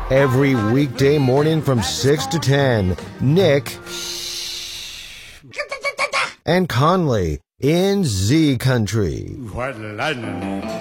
Every weekday morning from 6 to 10, Nick and Conley in Z Country. What land?